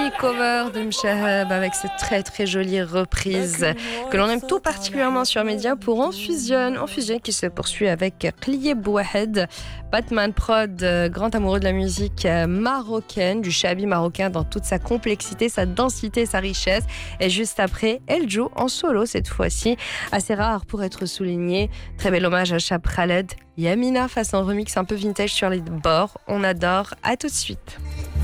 cover de Mshahab avec cette très très jolie reprise que l'on aime tout particulièrement sur Média pour En Fusionne qui se poursuit avec Klié Bouahed, Batman Prod, grand amoureux de la musique marocaine, du shabi marocain dans toute sa complexité, sa densité, sa richesse. Et juste après, elle joue en solo cette fois-ci, assez rare pour être souligné. Très bel hommage à Chab Khaled. Yamina face en remix un peu vintage sur les bords. On adore. À tout de suite.